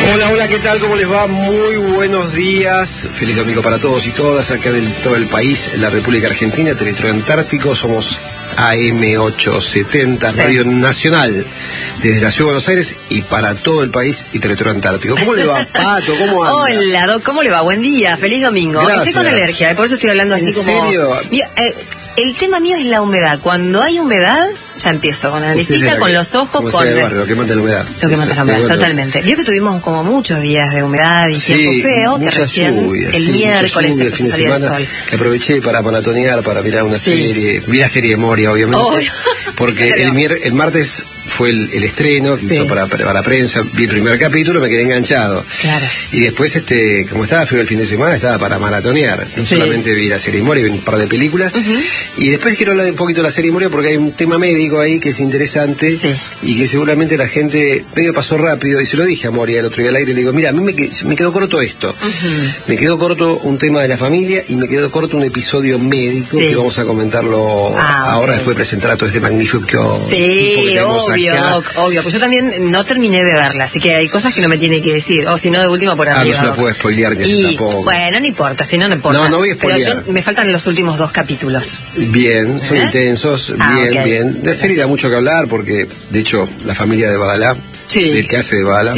Hola, hola, ¿qué tal? ¿Cómo les va? Muy buenos días. Feliz domingo para todos y todas acá de todo el país, en la República Argentina, territorio antártico. Somos AM870, sí. Radio Nacional, desde la Ciudad de Buenos Aires y para todo el país y territorio antártico. ¿Cómo le va, Pato? ¿Cómo anda? Hola, Doc, ¿cómo le va? Buen día, feliz domingo. Gracias. Estoy con alergia, por eso estoy hablando así como... ¿En serio? El tema mío es la humedad. Cuando hay humedad, ya empiezo con la naricita, con los ojos, con... Lo que mata la humedad. Lo que mata la humedad, totalmente. Vio que tuvimos como muchos días de humedad y tiempo feo, que recién lluvia, el miércoles lluvia, el fin de semana, que aproveché para maratonear, para mirar una serie. Vi la serie de Moria, obviamente. Porque claro. el martes fue el estreno que hizo para la prensa. Vi el primer capítulo, me quedé enganchado. Claro. Y después, como estaba frío el fin de semana, estaba para maratonear. No solamente vi la serie de Moria, vi un par de películas. Y después quiero hablar un poquito de la serie Moria porque hay un tema médico ahí que es interesante y que seguramente la gente medio pasó rápido. Y se lo dije a Moria el otro día al aire, le digo, mira, a mí me quedó corto esto. Me quedó corto un tema de la familia y me quedó corto un episodio médico que vamos a comentarlo ahora después de presentar a todo este magnífico equipo que tenemos obvio, pues yo también no terminé de verla, así que hay cosas que no me tiene que decir, o si no de última por arriba. No se la puedo spoilear tampoco. Bueno, no importa, si no importa. No voy a spoilear. Pero me faltan los últimos 2 capítulos. Bien, son intensos, bien. De serie da mucho que hablar porque, de hecho, la familia de Badalá, el que hace de Badalá,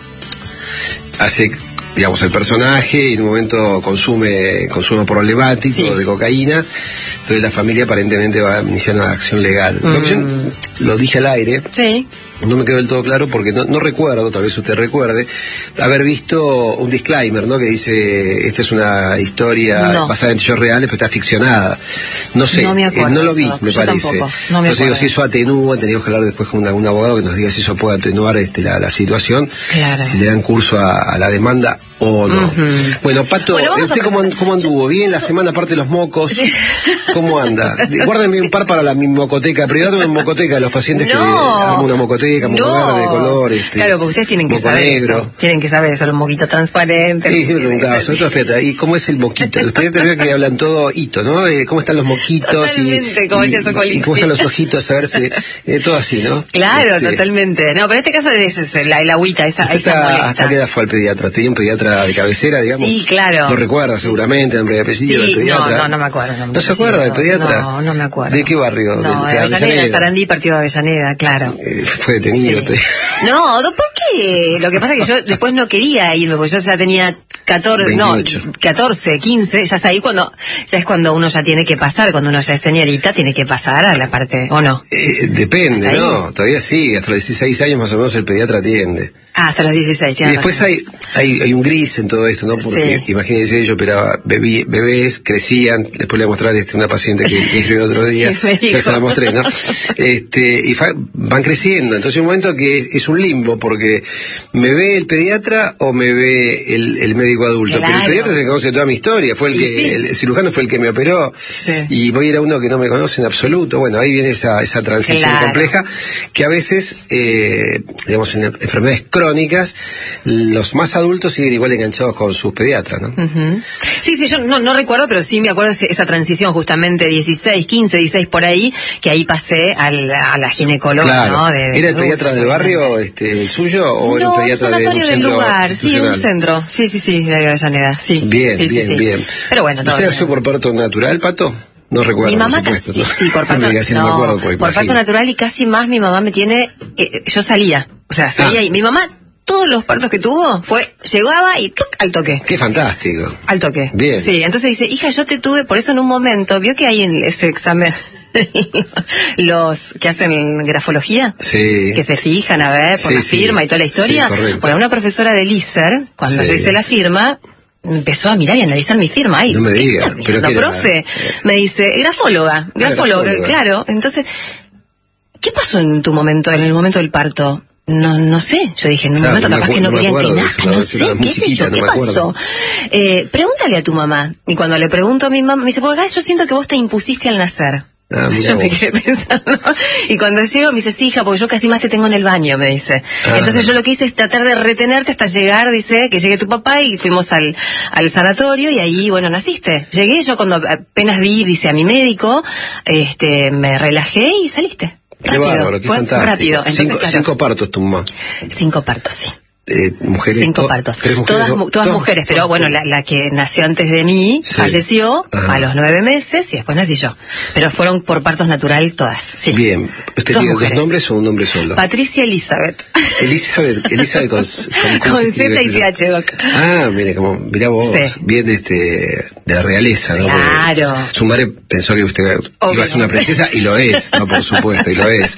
hace, digamos, el personaje y en un momento consume problemático de cocaína. Entonces la familia aparentemente va a iniciar una acción legal. Lo dije al aire. No me quedó del todo claro porque no recuerdo, tal vez usted recuerde, haber visto un disclaimer, ¿no? Que dice, esta es una historia basada en hechos reales, pero está ficcionada. No sé, no lo vi, me parece. Entonces digo, si eso atenúa, tenemos que hablar después con algún abogado que nos diga si eso puede atenuar la situación, si le dan curso a la demanda o no. Bueno, Pato, ¿usted cómo anduvo? ¿Bien la semana aparte de los mocos? ¿Cómo anda? Guárdenme un par para mi mocoteca privada, una mocoteca de los pacientes que hagan una mocoteca. Moco verde de color, claro, porque ustedes tienen que saber negro. Eso. Tienen que saber eso, los moquitos transparentes. Sí, me preguntaba, ¿y cómo es el moquito? Los pediatras veo que hablan todo hito, ¿no? ¿Cómo están los moquitos? Totalmente, como decía Socolini. ¿Y cómo están los ojitos? A ver si... todo así, ¿no? Claro, totalmente. No, pero en este caso es la agüita, esa molesta. ¿Hasta qué edad fue al pediatra? ¿Tenía un pediatra de cabecera, digamos? Sí, claro. Lo recuerda seguramente, nombre y apellido del pediatra. No me acuerdo. ¿No se acuerda del pediatra? No me acuerdo. ¿De qué barrio? No, de Avellaneda, Sarandí, partido de Avellaneda, claro. Fue detenido el pediatra. No, ¿por qué? Lo que pasa es que yo después no quería irme, porque yo ya tenía 14, 15, ya es ahí ya es cuando uno ya tiene que pasar, cuando uno ya es señorita, tiene que pasar a la parte, ¿o no? Depende, ¿ahí? ¿No? Todavía sí, hasta los 16 años más o menos el pediatra atiende. Hasta los 16, y después hay un gris en todo esto, ¿no? Porque imagínense, yo operaba bebés, crecían, después le voy a mostrar una paciente que escribió otro día, ya se la mostré, ¿no? Y van creciendo, entonces un momento que es un limbo, porque me ve el pediatra o me ve el médico adulto, pero el pediatra se conoce toda mi historia, fue el cirujano fue el que me operó, y voy a ir a uno que no me conoce en absoluto. Bueno, ahí viene esa transición compleja, que a veces, digamos, en enfermedades crónicas, los más adultos siguen igual enganchados con sus pediatras, ¿no? Sí, yo no recuerdo, pero sí me acuerdo de esa transición justamente 16 por ahí, que ahí pasé a la ginecóloga, ¿no? ¿Era el pediatra del barrio, el suyo, o era un pediatra de un centro del lugar? Sí, un centro. Sí, de Avellaneda, sí. Bien. Pero bueno, todo. ¿Usted nació por parto natural, Pato? No recuerdo. Mi mamá por parto natural, y casi más mi mamá me tiene, yo salía y mi mamá, todos los partos que tuvo llegaba y al toque. ¡Qué fantástico! Al toque. Bien. Sí, entonces dice, hija, yo te tuve, por eso en un momento, vio que hay en ese examen los que hacen grafología, que se fijan a ver por la firma y toda la historia. Bueno, una profesora de ISER, cuando yo hice la firma, empezó a mirar y analizar mi firma. Ay, no me diga, pero no, profe, me dice, grafóloga, claro. Entonces, ¿qué pasó en el momento del parto? No sé, yo dije, en un momento capaz que no querían que nazca, no sé, qué sé yo, qué pasó. Pregúntale a tu mamá. Y cuando le pregunto a mi mamá, me dice, porque acá yo siento que vos te impusiste al nacer. Yo me quedé pensando, y cuando llego me dice, sí, hija, porque yo casi más te tengo en el baño, me dice. Entonces yo lo que hice es tratar de retenerte hasta llegar, dice, que llegue tu papá, y fuimos al sanatorio, y ahí, bueno, naciste. Llegué, yo cuando apenas vi, dice, a mi médico, me relajé y saliste. Qué bárbaro, qué fantástico. Rápido. Entonces, 5 partos tu mamá. 5 partos, sí. mujeres. 5 partos. 3 mujeres. Todas mujeres, pero bueno, la que nació antes de mí falleció a los 9 meses y después nací yo. Pero fueron por partos natural todas. Sí. Bien. ¿Usted tiene 2 nombres o un nombre solo? Patricia Elizabeth. Elizabeth con Z y TH, Doc. Ah, mirá vos. Sí. Bien de la realeza, ¿no? Claro. Porque su madre pensó que usted iba a ser una princesa y lo es, ¿no? Por supuesto, y lo es.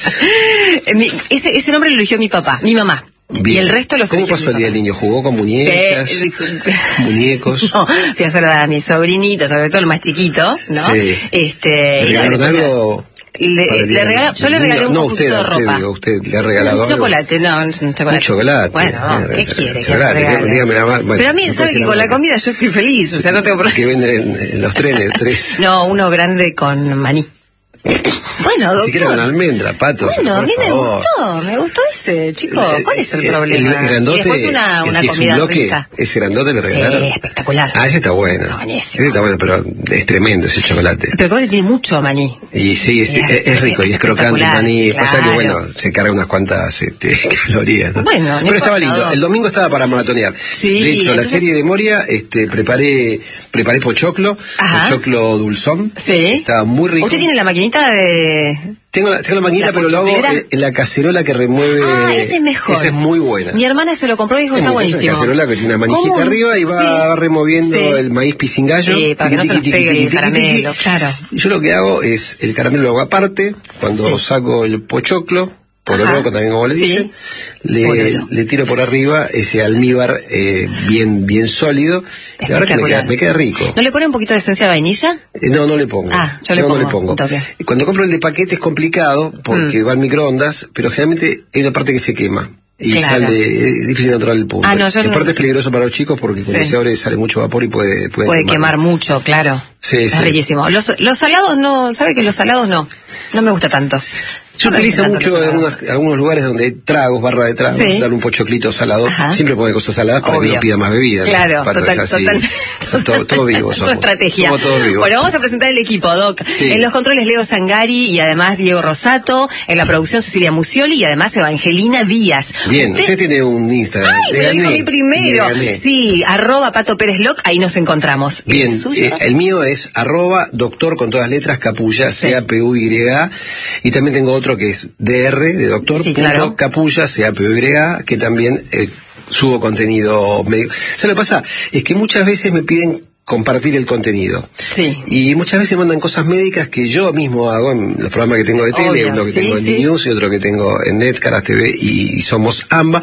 Ese nombre lo eligió mi papá, mi mamá. Bien. Y el resto lo ¿Cómo pasó el día del niño? ¿Jugó con muñecas? Sí. Muñecos. No, fui a saludar a mi sobrinito, sobre todo el más chiquito, ¿no? Sí. ¿Le regalaron algo? Yo le regalé un poquito de ropa. ¿Usted le ha regalado un chocolate? No, un chocolate. Un chocolate. Bueno, ¿qué quiere que le regale? Dígame la bueno, pero a mí, ¿sabe que con la comida yo estoy feliz? O sea, no tengo problema. Que venden en los trenes, 3. No, uno grande con maní. Bueno, doctor. Si quiere con almendra, Pato. Bueno, a mí me gustó ese, chico. ¿Cuál es el problema? El grandote, y después una comida rica. ¿Ese grandote le regalaron? Sí, espectacular. Ah, ese está bueno. Está buenísimo. Ese está bueno, pero es tremendo ese chocolate. Pero como que tiene mucho maní. Y sí, es rico y es crocante el maní. Claro. Pasa que, bueno, se carga unas cuantas calorías, ¿no? Bueno, pero estaba lindo. El domingo estaba para maratonear. Sí. De hecho, la serie de Moria, preparé pochoclo dulzón. Sí. Estaba muy rico. ¿Usted tiene la maquinita de...? Tengo la maquinita, pero lo hago en la cacerola que remueve. Ah, esa es mejor. Esa es muy buena. Mi hermana se lo compró y dijo, está buenísimo. Es una cacerola que tiene una manijita arriba y va removiendo el maíz pisingallo. Sí, para que no se nos pegue el caramelo, claro. Yo lo que hago es, el caramelo lo hago aparte, cuando saco el pochoclo, pororoco también como le dicen, le tiro por arriba ese almíbar bien sólido. La verdad que me queda rico. ¿No le pone un poquito de esencia de vainilla? No le pongo. Yo no le pongo. Cuando compro el de paquete es complicado porque va al microondas, pero generalmente hay una parte que se quema. Y es difícil encontrar el punto. En parte es peligroso para los chicos porque cuando se abre sale mucho vapor y puede quemar mucho, claro. Sí, es riquísimo. Los salados no, ¿sabe que los salados no me gusta tanto? Se utiliza mucho en algunos lugares donde hay tragos, barra de tragos, dar un pochoclito salado. Siempre pone cosas saladas para que no pida más bebida. Claro, ¿no? Todo vivo somos. Estrategia. Somos todos vivos. Bueno, vamos a presentar el equipo, Doc. Sí. En los controles Leo Sangari y además Diego Rosato. En la producción Cecilia Musioli y además Evangelina Díaz. Bien, usted tiene un Instagram. ¡Ay, me lo dijo a mí primero! Sí, @PatoPérezLoc, ahí nos encontramos. Bien, el mío es @doctor con todas letras, Capulla, CAPUYA. Y también tengo otro que es DR de doctor, Capulla, CAPUYA, que también subo contenido medio. ¿Sabes lo que pasa? Es que muchas veces me piden compartir el contenido. Sí. Y muchas veces mandan cosas médicas que yo mismo hago en los programas que tengo de tele, uno que tengo en News y otro que tengo en Netcaras TV y Somos AMBA.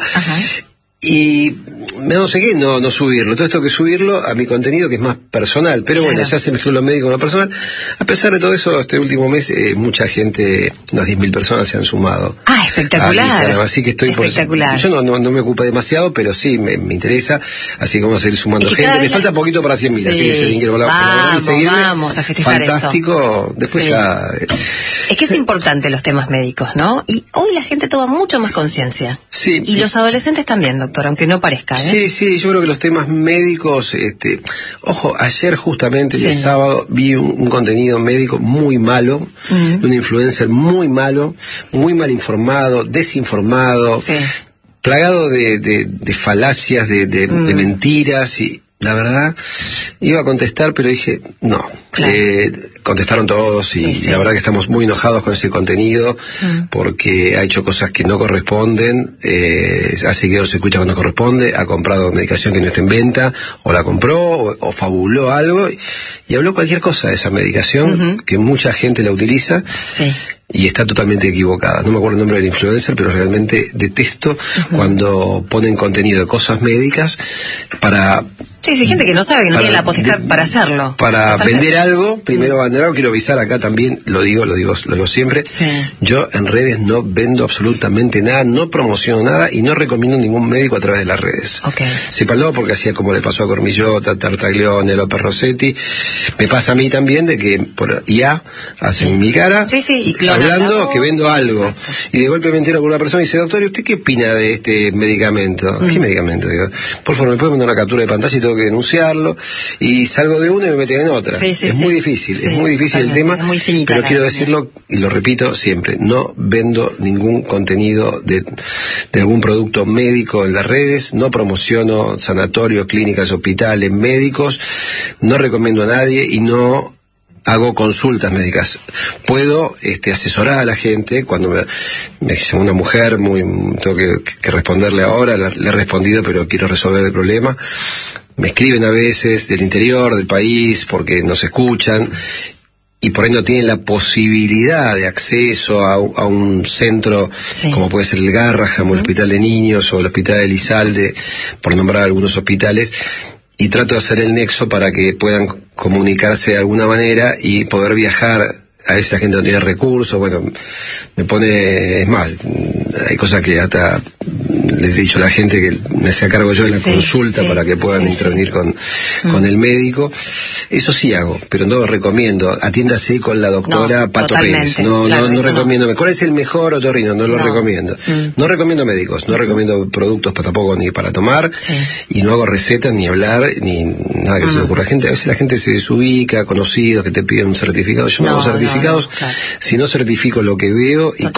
Y no sé qué, no subirlo. Todo esto que subirlo a mi contenido que es más personal. Pero bueno, ya se mezcló lo médico con lo personal. A pesar de todo eso, este último mes mucha gente, unas 10.000 personas se han sumado. Ah, espectacular. Así que estoy espectacular. Yo no me ocupa demasiado, pero sí me interesa. Así que vamos a seguir sumando gente. Me falta poquito para 100.000, así que si alguien quiere vamos a festejar fantástico. Eso. Después ya... Es que es importante los temas médicos, ¿no? Y hoy la gente toma mucho más conciencia. Sí. Y los adolescentes también, doctor, aunque no parezca, ¿eh? Sí, yo creo que los temas médicos, ojo, ayer justamente, el sábado, vi un contenido médico muy malo, de un influencer muy malo, muy mal informado, desinformado, plagado de falacias, de mentiras, y la verdad, iba a contestar, pero dije, no. Contestaron todos y la verdad que estamos muy enojados con ese contenido porque ha hecho cosas que no corresponden, ha seguido circuitos que no corresponde, ha comprado medicación que no está en venta, o la compró, o fabuló algo, y habló cualquier cosa de esa medicación, que mucha gente la utiliza. Y está totalmente equivocada. No me acuerdo el nombre del influencer, pero realmente detesto cuando ponen contenido de cosas médicas para... Sí, gente que no sabe, que no tiene la potestad para hacerlo. Para vender algo, primero vender algo. Quiero avisar acá también, lo digo siempre. Yo en redes no vendo absolutamente nada, no promociono nada y no recomiendo ningún médico a través de las redes. Sépanlo, porque así es como le pasó a Cormillota, Tartaglione, López Rossetti. Me pasa a mí también de que por IA hacen mi cara, y hablando que vendo algo. Y de golpe me entero con una persona y dice, doctor, ¿y usted qué opina de este medicamento? ¿Qué medicamento? Digo, por favor, ¿me puede mandar una captura de pantalla y todo tengo que denunciarlo, y salgo de una y me meten en otra. Es muy difícil el tema, pero quiero decirlo, y lo repito siempre, no vendo ningún contenido de algún producto médico en las redes, no promociono sanatorios, clínicas, hospitales, médicos, no recomiendo a nadie y no hago consultas médicas. Puedo asesorar a la gente cuando me dice una mujer, tengo que responderle ahora, le he respondido, pero quiero resolver el problema. Me escriben a veces del interior del país porque nos escuchan y por ahí no tienen la posibilidad de acceso a un centro como puede ser el Garrahan o el Hospital de Niños o el Hospital de Elizalde, por nombrar algunos hospitales, y trato de hacer el nexo para que puedan comunicarse de alguna manera y poder viajar. A veces la gente no tiene recursos, bueno, me pone, es más, hay cosas que hasta les he dicho a la gente que me hacía cargo yo de la consulta para que puedan intervenir con el médico. Eso sí hago, pero no lo recomiendo. Atiéndase con la doctora Pato Pérez. No recomiendo. ¿Cuál es el mejor otorrino? No lo recomiendo. No recomiendo médicos, no recomiendo productos tampoco ni para tomar, y no hago recetas, ni hablar, ni nada que se le ocurra. A veces la gente se desubica, conocidos que te piden un certificado. Yo no hago certificados, si no certifico lo que veo y a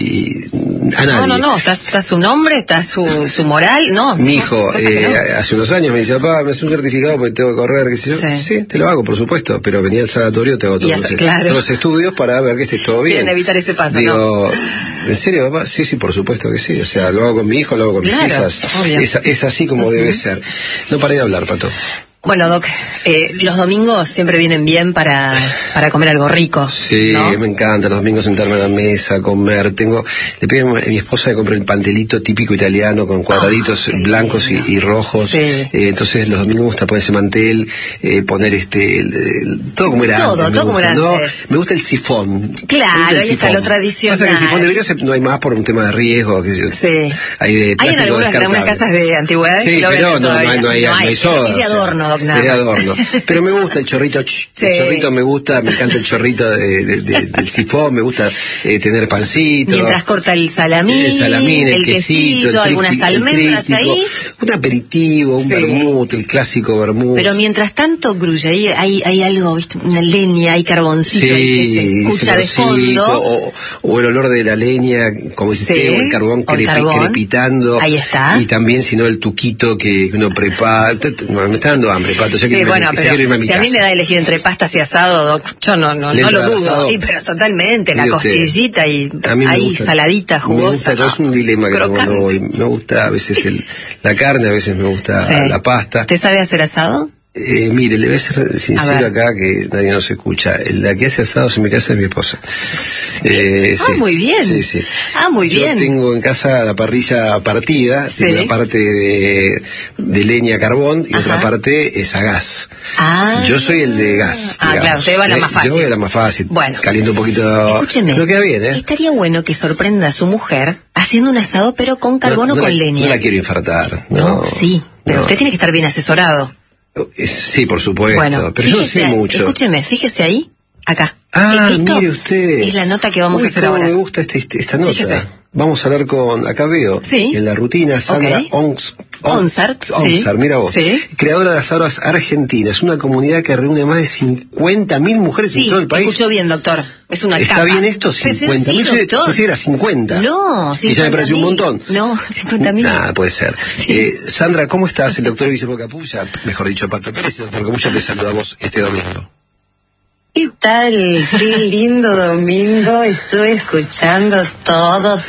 nadie. Está su nombre, está su moral, Mi hijo, hace unos años me dice, papá, me hace un certificado porque tengo que correr, qué sé yo. Sí, te lo hago, por supuesto, pero venía al sanatorio, te hago todos los estudios para ver que esté todo bien. Quieren evitar ese paso, Digo, ¿en serio, papá? Sí, por supuesto que sí. O sea, lo hago con mi hijo, lo hago con mis hijas. Es así como debe ser. No paré de hablar, Pato. Bueno, Doc, los domingos siempre vienen bien para comer algo rico. Sí, ¿no? Me encanta los domingos sentarme a la mesa, comer. Le pido a mi esposa que compre el pastelito típico italiano con cuadraditos blancos y rojos. Entonces los domingos me gusta poner ese mantel, poner todo como era antes. Todo como era antes. Me gusta el sifón. Claro, ahí está lo tradicional. Pasa que el sifón de vidrio no hay más por un tema de riesgo. Hay en algunas casas de antigüedades. Sí, pero no hay soda. Es de adorno. De adorno. Pero me gusta el chorrito, el chorrito me gusta, me encanta el chorrito del sifón, me gusta tener pancito. Mientras corta el salamín, el quesito, algunas almendras ahí. Un aperitivo, un vermut, el clásico vermut. Pero mientras tanto, Grulla, hay algo, ¿viste? Una leña, hay carboncito que se escucha de fondo. O el olor de la leña, como si o el carbón crepitando. Ahí está. Y también, si no, el tuquito que uno prepara. Me está dando hambre, Pato. Pero si a mí me da a elegir entre pastas y asado, Doc, yo no lo dudo. Pero totalmente, la costillita y ahí saladita, jugosa. Es un dilema que tengo hoy. Me gusta a veces la carne, a veces me gusta la pasta. ¿Te sabe hacer asado? Mire, le voy a ser sincero acá que nadie nos escucha. La que hace asado en mi casa es mi esposa. Muy bien. Sí. Muy bien. Yo tengo en casa la parrilla partida, una parte de leña carbón y otra parte es a gas. Yo soy el de gas. Claro, usted va a la más fácil. Yo voy a la más fácil. Bueno. Caliento un poquito. Escúcheme. Pero queda bien, Estaría bueno que sorprenda a su mujer haciendo un asado, pero con carbón o con leña. No la quiero infartar. No, sí. Pero usted tiene que estar bien asesorado. Sí, por supuesto, bueno, pero yo no sé mucho. Escúcheme, fíjese ahí, acá. Esto mire usted. Es la nota que vamos a hacer ahora. Me gusta esta nota. Fíjese. Vamos a hablar acá veo, en la rutina, Sandra Onsart, mira vos, creadora de asados argentinas, una comunidad que reúne más de 50.000 mujeres en todo el país. Escuchó bien, doctor, es una ¿Está bien esto? 50.000, no sé, era 50. No, 50.000. Y ya me pareció un montón. No, 50.000. Nada, puede ser. Sandra, ¿cómo estás? El doctor Guillermo Capulla, mejor dicho, Pato Pérez, doctor Capulla, te saludamos este domingo. ¿Qué tal? Qué lindo domingo, estoy escuchando todo.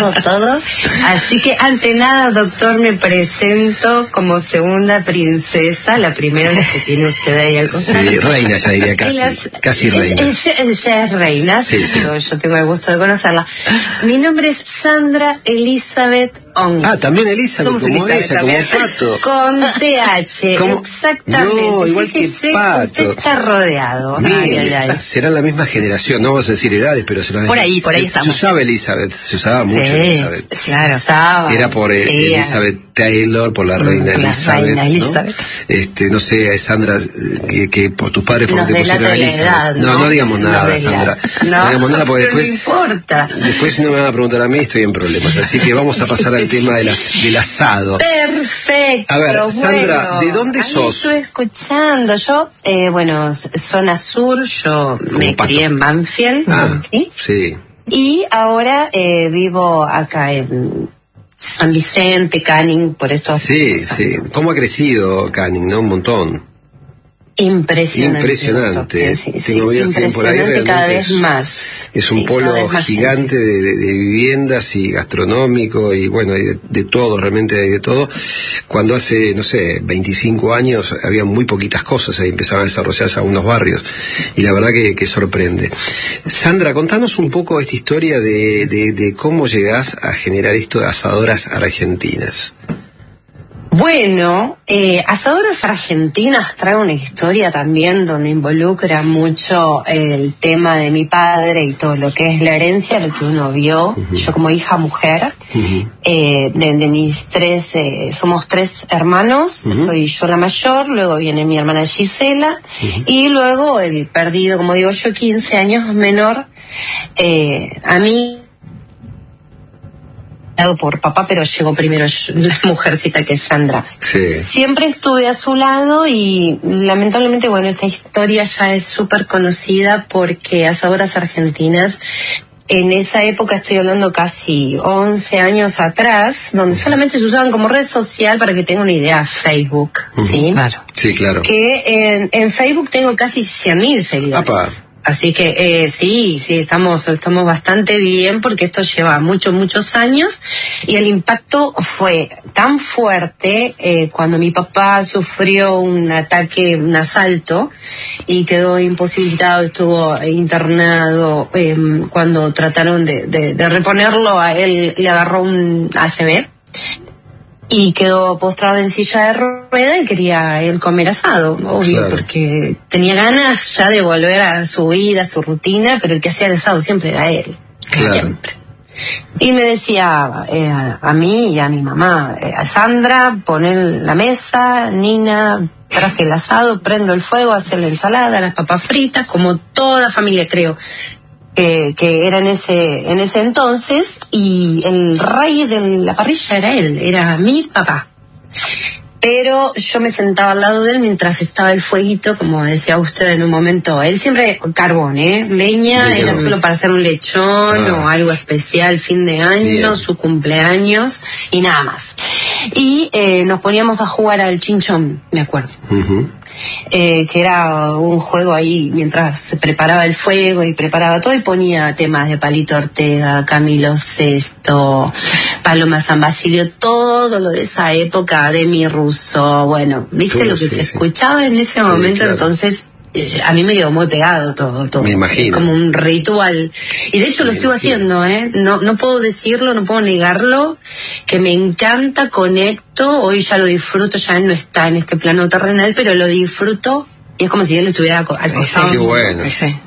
Así que ante nada, doctor, me presento como segunda princesa, la primera vez que tiene usted ahí al costado. Sí, reina, ya diría, casi reina. Ella es reina, yo tengo el gusto de conocerla. Mi nombre es Sandra Elizabeth Ong. También Elizabeth, somos como Elizabeth, ella, también. Como Pato. Con TH, exactamente. No, igual fíjese, que Pato. Usted está rodeado. Será la misma generación, no vamos a decir edades, pero será por ahí estamos. Se usaba Elizabeth, se usaba mucho Elizabeth. Claro. Era por Elizabeth Taylor, por la reina Elizabeth. ¿No? No sé, Sandra, que por tus padres porque te pusieron Elizabeth. No digamos nada, Sandra. No digamos nada porque después. No importa. Después si no me van a preguntar a mí, estoy en problemas. Así que vamos a pasar al el tema del asado. Perfecto. A ver, Sandra, ¿de dónde sos? Estoy escuchando. Yo, zona sur, yo me crié en Banfield. Sí. Y ahora vivo acá en San Vicente, Canning, por esto. Sí. ¿Cómo ha crecido Canning, no? Un montón. Impresionante. Sí. Impresionante cada vez más. Es un polo gigante de viviendas y gastronómico y bueno, hay de todo, realmente hay de todo. Cuando hace, 25 años había muy poquitas cosas, ahí empezaban a desarrollarse algunos barrios y la verdad que sorprende. Sandra, contanos un poco esta historia de cómo llegás a generar esto de Asadoras Argentinas. Bueno, Asadoras Argentinas trae una historia también donde involucra mucho el tema de mi padre y todo lo que es la herencia, lo que uno vio. Yo como hija mujer, de mis tres, somos 3 hermanos, soy yo la mayor, luego viene mi hermana Gisela, y luego el perdido, como digo yo, 15 años menor, a mí, por papá, pero llegó primero la mujercita que es Sandra. Sí. Siempre estuve a su lado y lamentablemente, esta historia ya es súper conocida porque Asadoras Argentinas, en esa época, estoy hablando casi 11 años atrás, donde solamente se usaban como red social, para que tenga una idea, Facebook, ¿sí? Claro. Sí, claro. Que en Facebook tengo casi 100.000 seguidores. ¡Apa! Así que sí, estamos bastante bien porque esto lleva muchos años y el impacto fue tan fuerte cuando mi papá sufrió un ataque, un asalto y quedó imposibilitado, estuvo internado. Cuando trataron de reponerlo, a él le agarró un ACV y quedó postrado en silla de rueda y quería él comer asado, obvio, claro, porque tenía ganas ya de volver a su vida, a su rutina, pero el que hacía el asado siempre era él, claro, siempre. Y me decía a mí y a mi mamá, a Sandra, poner la mesa, Nina, traje el asado, prendo el fuego, hacer la ensalada, las papas fritas, como toda familia, creo que era en ese entonces, y el rey de la parrilla era él, era mi papá. Pero yo me sentaba al lado de él mientras estaba el fueguito, como decía usted en un momento. Él siempre carbón, leña, era solo para hacer un lechón o algo especial, fin de año, su cumpleaños y nada más. Y nos poníamos a jugar al chinchón, me acuerdo. Que era un juego ahí mientras se preparaba el fuego y preparaba todo, y ponía temas de Palito Ortega, Camilo Sesto, Paloma San Basilio, todo lo de esa época, de Mi Russo, bueno, ¿viste lo que se escuchaba en ese momento? Claro. Entonces a mí me quedó muy pegado todo. Me imagino. Como un ritual. Y de hecho lo sigo haciendo, No puedo decirlo, no puedo negarlo, que me encanta, conecto, hoy ya lo disfruto, ya no está en este plano terrenal, pero lo disfruto y es como si él estuviera al costado. Qué bueno.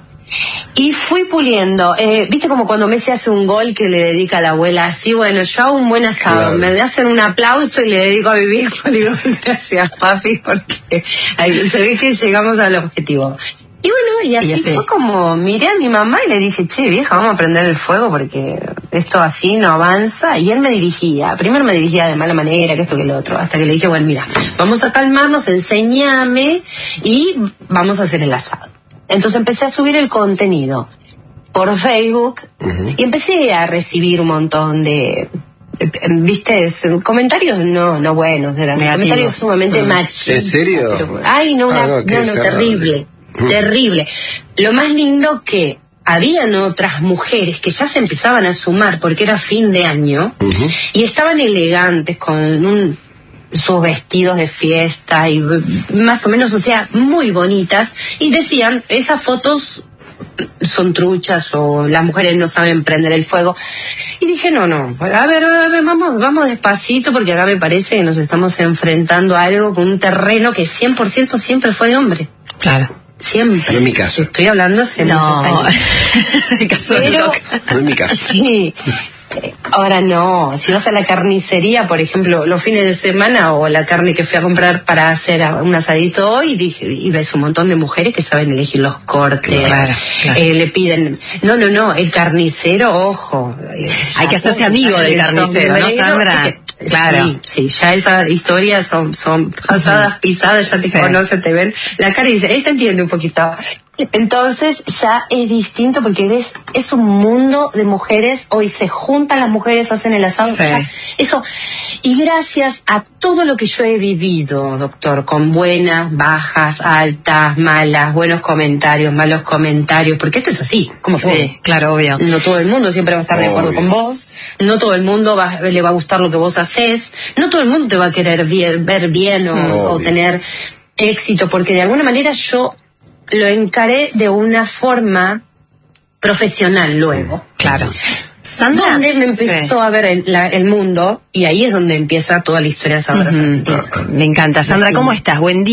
Y fui puliendo, viste como cuando Messi hace un gol que le dedica a la abuela, así, bueno, yo hago un buen asado, me hacen un aplauso y le dedico a mi viejo, digo, gracias papi, porque se ve que llegamos al objetivo. Y bueno, y así fue como miré a mi mamá y le dije, che vieja, vamos a prender el fuego porque esto así no avanza. Y él primero me dirigía de mala manera, que esto que lo otro, hasta que le dije, bueno, mira, vamos a calmarnos, enséñame y vamos a hacer el asado. Entonces empecé a subir el contenido por Facebook y empecé a recibir un montón de, ¿viste? Comentarios no buenos, eran comentarios sumamente machistas. ¿En serio? Pero, terrible, terrible. Lo más lindo que habían otras mujeres que ya se empezaban a sumar porque era fin de año y estaban elegantes con sus vestidos de fiesta y más o menos, o sea, muy bonitas, y decían, esas fotos son truchas o las mujeres no saben prender el fuego. Y dije, no, a ver, vamos despacito, porque acá me parece que nos estamos enfrentando a algo con un terreno que 100% siempre fue de hombre. Claro. Siempre. No es mi caso. Estoy hablando hace muchos años. El caso pero, no es mi caso. Sí. Ahora no, si vas a la carnicería, por ejemplo, los fines de semana, o la carne que fui a comprar para hacer un asadito hoy, y ves un montón de mujeres que saben elegir los cortes, claro. Le piden, no, el carnicero, ojo. Hay que hacerse amigo del carnicero, ¿no, Sandra? Claro. Sí, ya esas historias son pasadas, pisadas, ya te conocen, te ven la cara y dicen, se entiende un poquito. Entonces ya es distinto porque es un mundo de mujeres, hoy se juntan las mujeres, hacen el asado, ya, eso. Y gracias a todo lo que yo he vivido, doctor, con buenas, bajas, altas, malas, buenos comentarios, malos comentarios, porque esto es así, como todo. Sí, claro, obvio. No todo el mundo siempre va a estar de acuerdo con vos, no todo el mundo le va a gustar lo que vos haces, no todo el mundo te va a querer ver bien o tener éxito, porque de alguna manera yo lo encaré de una forma profesional luego. Claro. Sandra, donde me empezó a ver el mundo, y ahí es donde empieza toda la historia de Sandra Santi. Me encanta. Sandra, ¿cómo estás? Buen día.